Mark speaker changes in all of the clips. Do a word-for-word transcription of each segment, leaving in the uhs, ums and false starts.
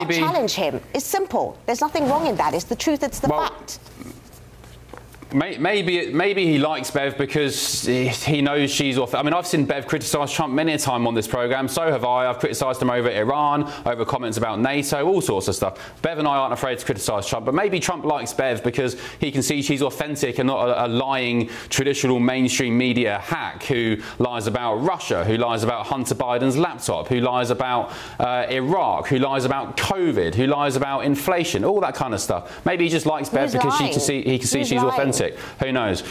Speaker 1: Maybe.
Speaker 2: Challenge him. It's simple. There's nothing wrong in that. It's the truth. It's the
Speaker 1: well,
Speaker 2: fact.
Speaker 1: Maybe maybe he likes Bev because he knows she's off. I mean, I've seen Bev criticise Trump many a time on this programme. So have I. I've criticised him over Iran, over comments about NATO, all sorts of stuff. Bev and I aren't afraid to criticise Trump. But maybe Trump likes Bev because he can see she's authentic and not a, a lying, traditional mainstream media hack who lies about Russia, who lies about Hunter Biden's laptop, who lies about uh, Iraq, who lies about COVID, who lies about inflation, all that kind of stuff. Maybe he just likes Bev
Speaker 2: Who's
Speaker 1: because
Speaker 2: lying?
Speaker 1: she can see, he can see
Speaker 2: Who's
Speaker 1: she's
Speaker 2: lying?
Speaker 1: authentic. Who knows?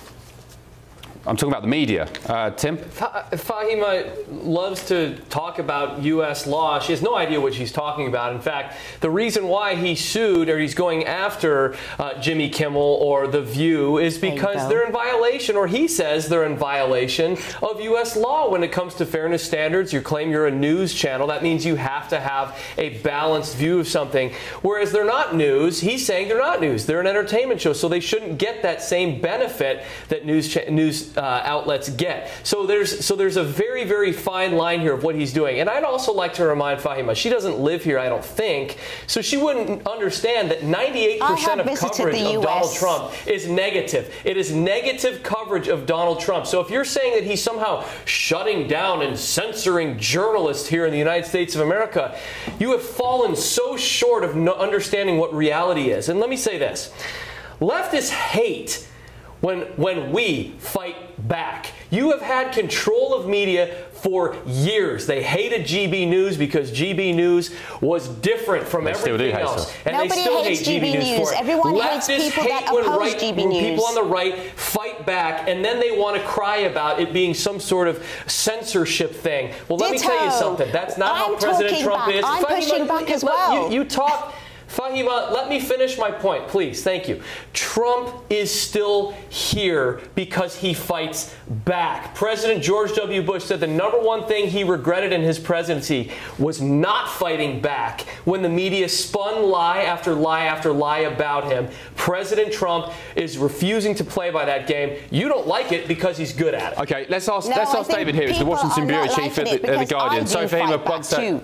Speaker 1: I'm talking about the media. Uh, Tim?
Speaker 3: Fahima loves to talk about U S law. She has no idea what she's talking about. In fact, the reason why he sued or he's going after uh, Jimmy Kimmel or The View is because they're in violation, or he says they're in violation of U S law when it comes to fairness standards. You claim you're a news channel. That means you have to have a balanced view of something. Whereas they're not news. He's saying they're not news. They're an entertainment show, so they shouldn't get that same benefit that news cha- news Uh, outlets get. So there's so there's a very, very fine line here of what he's doing. And I'd also like to remind Fahima, she doesn't live here, I don't think, so she wouldn't understand that ninety-eight percent of coverage of Donald Trump is negative. It is negative coverage of Donald Trump. So if you're saying that he's somehow shutting down and censoring journalists here in the United States of America, you have fallen so short of no understanding what reality is. And let me say this. Leftists hate When, when we fight back. You have had control of media for years. They hated G B News because G B News was different from
Speaker 1: they
Speaker 3: everything else. And
Speaker 2: Nobody
Speaker 3: they still
Speaker 2: hates
Speaker 3: hate G B, G B News for it.
Speaker 2: Everyone
Speaker 3: Leftists
Speaker 2: hates people
Speaker 3: hate
Speaker 2: that
Speaker 3: when
Speaker 2: oppose
Speaker 3: right,
Speaker 2: G B
Speaker 3: when
Speaker 2: News.
Speaker 3: people on the right fight back, and then they want to cry about it being some sort of censorship thing. Well, let
Speaker 2: Ditto.
Speaker 3: me tell you something. That's not
Speaker 2: I'm
Speaker 3: how President Trump
Speaker 2: back.
Speaker 3: is.
Speaker 2: I'm
Speaker 3: Fahima,
Speaker 2: pushing back as
Speaker 3: let,
Speaker 2: well.
Speaker 3: You, you talk... Fahima, let me finish my point, please. Thank you. Trump is still here because he fights back. President George W. Bush said the number one thing he regretted in his presidency was not fighting back when the media spun lie after lie after lie about him. President Trump is refusing to play by that game. You don't like it because he's good at it.
Speaker 1: Okay, let's ask,
Speaker 2: No,
Speaker 1: let's
Speaker 2: I
Speaker 1: ask
Speaker 2: think
Speaker 1: David here, who's the
Speaker 2: people
Speaker 1: Washington
Speaker 2: are
Speaker 1: bureau
Speaker 2: not
Speaker 1: chief at
Speaker 2: liking
Speaker 1: the,
Speaker 2: it
Speaker 1: at the Guardian.
Speaker 2: because I
Speaker 1: So
Speaker 2: do
Speaker 1: Fahima,
Speaker 2: fight back
Speaker 1: plugs that.
Speaker 2: too.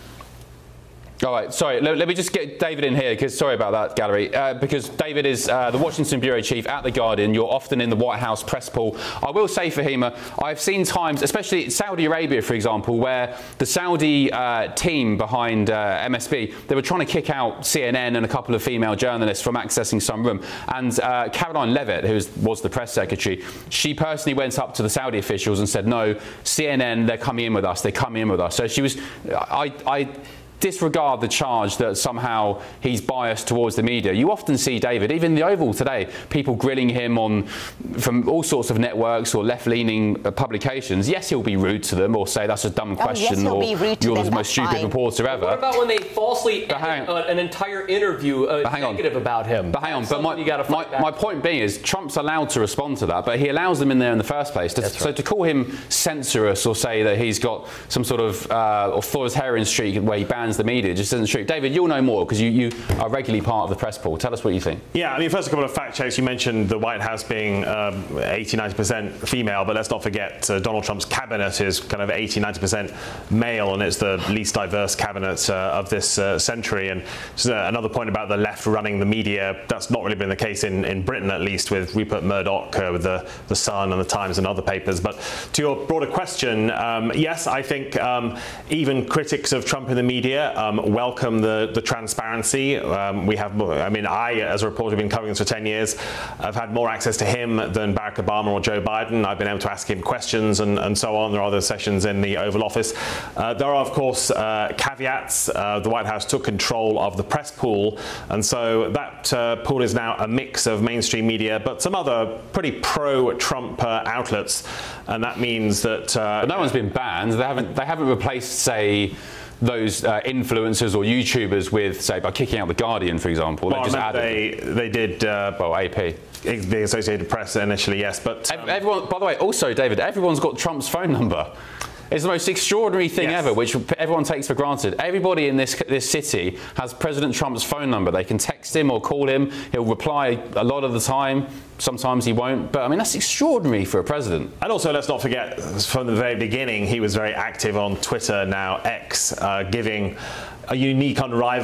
Speaker 1: All right, sorry, let, let me just get David in here, because sorry about that, Gallery, uh, because David is uh, the Washington bureau chief at The Guardian. You're often in the White House press pool. I will say, Fahima, I've seen times, especially Saudi Arabia, for example, where the Saudi uh, team behind uh, M S B, they were trying to kick out C N N and a couple of female journalists from accessing some room. And uh, Caroline Levitt, who was the press secretary, she personally went up to the Saudi officials and said, no, C N N, they're coming in with us, they're coming in with us. So she was, I... I disregard the charge that somehow he's biased towards the media. You often see, David, even in the Oval today, people grilling him on from all sorts of networks or left-leaning uh, publications. Yes, he'll be rude to them or say that's a dumb question,
Speaker 2: oh, yes,
Speaker 1: or you're the most stupid
Speaker 2: fine.
Speaker 1: reporter ever.
Speaker 3: What about when they falsely edit, uh, an entire interview uh,
Speaker 1: hang
Speaker 3: negative
Speaker 1: on.
Speaker 3: about him?
Speaker 1: But hang on,
Speaker 3: That's
Speaker 1: but my,
Speaker 3: you gotta
Speaker 1: my,
Speaker 3: fight back.
Speaker 1: my point being is Trump's allowed to respond to that, but he allows them in there in the first place. To,
Speaker 3: That's
Speaker 1: so
Speaker 3: right.
Speaker 1: to call him censorious or say that he's got some sort of uh, authoritarian streak where he bans the media just isn't true. David, you'll know more because you, you are regularly part of the press pool. Tell us what you think.
Speaker 4: Yeah, I mean, first a couple of fact checks. You mentioned the White House being um, eighty, ninety percent female, but let's not forget uh, Donald Trump's cabinet is kind of eighty, ninety percent male, and it's the least diverse cabinet uh, of this uh, century. And just, uh, another point about the left running the media, that's not really been the case in, in Britain, at least, with Rupert Murdoch, uh, with the, the Sun and the Times and other papers. But to your broader question, um, yes, I think um, even critics of Trump in the media um, welcome the The, the transparency. Um, we have, I mean, I, as a reporter, have been covering this for ten years. I've had more access to him than Barack Obama or Joe Biden. I've been able to ask him questions and, and so on. There are other sessions in the Oval Office. Uh, there are, of course, uh, caveats. Uh, the White House took control of the press pool, and so that uh, pool is now a mix of mainstream media, but some other pretty pro-Trump uh, outlets, and that means that. Uh,
Speaker 1: but no one's been banned. They haven't. They haven't replaced, say, those uh, influencers or YouTubers with, say, by kicking out The Guardian, for example.
Speaker 4: Well,
Speaker 1: they just added.
Speaker 4: They, they did. Uh,
Speaker 1: well, A P.
Speaker 4: The Associated Press initially, yes. But um,
Speaker 1: everyone, by the way, also, David, everyone's got Trump's phone number. It's the most extraordinary thing
Speaker 4: yes.
Speaker 1: ever, which everyone takes for granted. Everybody in this this city has President Trump's phone number. They can text him or call him. He'll reply a lot of the time. Sometimes he won't. But, I mean, that's extraordinary for a president.
Speaker 4: And also, let's not forget, from the very beginning, he was very active on Twitter, now X, uh, giving a unique, unrivaled